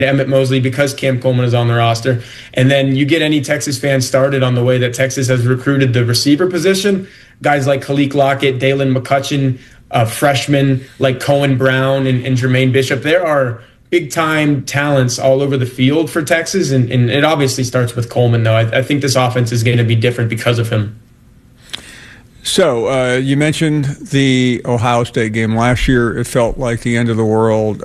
Emmett Mosley because Cam Coleman is on the roster. And then you get any Texas fan started on the way that Texas has recruited the receiver position. Guys like Khalik Lockett, Dalen McCutcheon, freshmen like Cohen Brown and Jermaine Bishop. There are big-time talents all over the field for Texas, and it obviously starts with Coleman, though. I think this offense is going to be different because of him. So you mentioned the Ohio State game last year. It felt like the end of the world.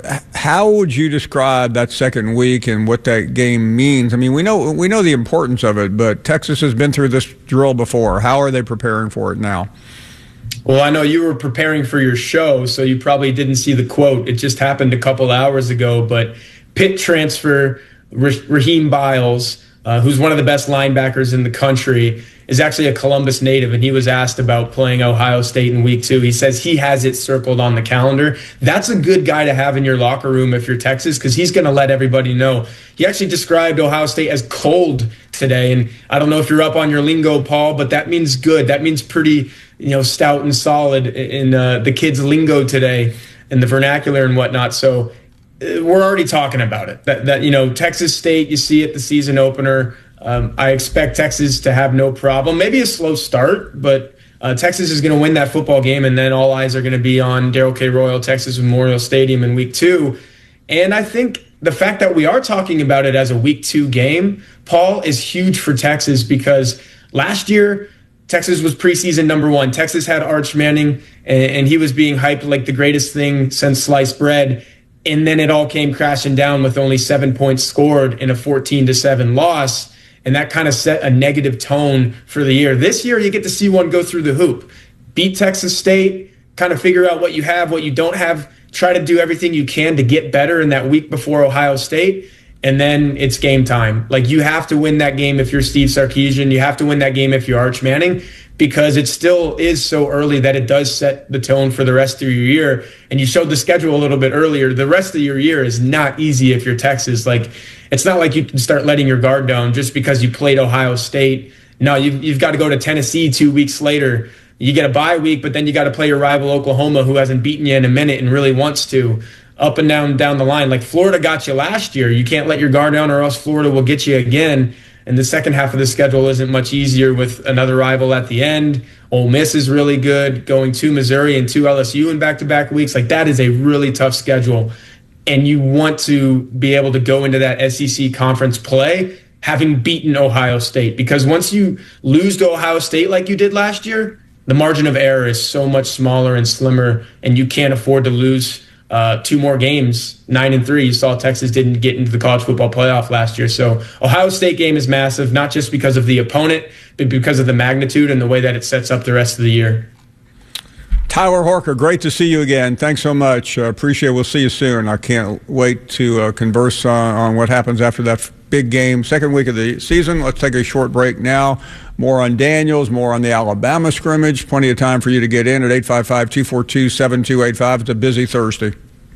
How would you describe that second week and what that game means? I mean, we know the importance of it, but Texas has been through this drill before. How are they preparing for it now? Well, I know you were preparing for your show, so you probably didn't see the quote. It just happened a couple hours ago, but Pitt transfer Raheem Biles, who's one of the best linebackers in the country, is actually a Columbus native, and he was asked about playing Ohio State in week 2. He says he has it circled on the calendar. That's a good guy to have in your locker room if you're Texas, because he's going to let everybody know. He actually described Ohio State as cold today, and I don't know if you're up on your lingo, Paul, but that means good. That means pretty, stout and solid in the kids' lingo today and the vernacular and whatnot. So we're already talking about it. That Texas State, you see it the season opener. I expect Texas to have no problem. Maybe a slow start, but Texas is going to win that football game, and then all eyes are going to be on Darrell K. Royal, Texas Memorial Stadium in week 2. And I think the fact that we are talking about it as a week 2 game, Paul, is huge for Texas, because last year Texas was preseason number 1. Texas had Arch Manning, and he was being hyped like the greatest thing since sliced bread. And then it all came crashing down with only 7 points scored in a 14-7 loss. And that kind of set a negative tone for the year. This year, you get to see one go through the hoop. Beat Texas State, kind of figure out what you have, what you don't have, try to do everything you can to get better in that week before Ohio State, and then it's game time. Like, you have to win that game if you're Steve Sarkisian. You have to win that game if you're Arch Manning, because it still is so early that it does set the tone for the rest of your year. And you showed the schedule a little bit earlier. The rest of your year is not easy if you're Texas. Like, it's not like you can start letting your guard down just because you played Ohio State. No, you've got to go to Tennessee 2 weeks later. You get a bye week, but then you got to play your rival Oklahoma, who hasn't beaten you in a minute and really wants to, up and down the line. Like Florida got you last year. You can't let your guard down, or else Florida will get you again. And the second half of the schedule isn't much easier with another rival at the end. Ole Miss is really good, going to Missouri and to LSU in back-to-back weeks. Like, that is a really tough schedule. And you want to be able to go into that SEC conference play having beaten Ohio State, because once you lose to Ohio State like you did last year, the margin of error is so much smaller and slimmer, and you can't afford to lose 2 more games. 9-3. You saw Texas didn't get into the college football playoff last year. So Ohio State game is massive, not just because of the opponent, but because of the magnitude and the way that it sets up the rest of the year. Tyler Horka, great to see you again. Thanks so much. Appreciate it. We'll see you soon. I can't wait to converse on what happens after that big game, second week of the season. Let's take a short break now. More on Daniels, more on the Alabama scrimmage. Plenty of time for you to get in at 855-242-7285. It's a busy Thursday.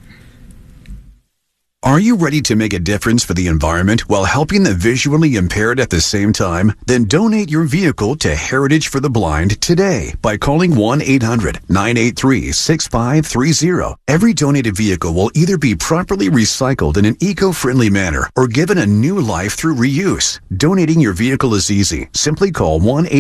Are you ready to make a difference for the environment while helping the visually impaired at the same time? Then donate your vehicle to Heritage for the Blind today by calling 1-800-983-6530. Every donated vehicle will either be properly recycled in an eco-friendly manner or given a new life through reuse. Donating your vehicle is easy. Simply call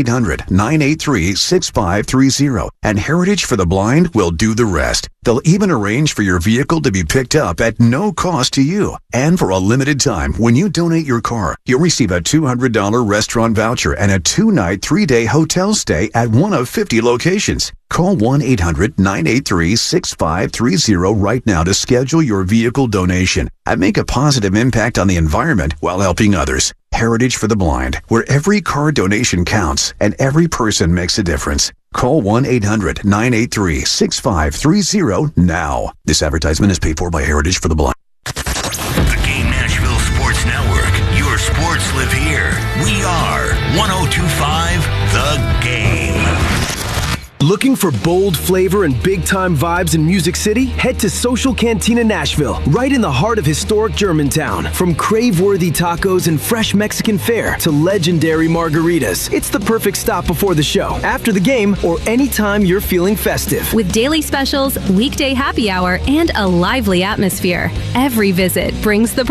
1-800-983-6530 and Heritage for the Blind will do the rest. They'll even arrange for your vehicle to be picked up at no cost to you. And for a limited time, when you donate your car, you'll receive a $200 restaurant voucher and a 2-night, 3-day hotel stay at one of 50 locations. Call 1-800-983-6530 right now to schedule your vehicle donation and make a positive impact on the environment while helping others. Heritage for the Blind, where every car donation counts and every person makes a difference. Call 1-800-983-6530 now. This advertisement is paid for by Heritage for the Blind. The Game Nashville Sports Network. Your sports live here. We are 102.5 The Game. Looking Looking for bold flavor and big-time vibes in Music City? Head to Social Cantina Nashville, right in the heart of historic Germantown. From crave-worthy tacos and fresh Mexican fare to legendary margaritas, it's the perfect stop before the show, after the game, or anytime you're feeling festive. With daily specials, weekday happy hour, and a lively atmosphere, every visit brings the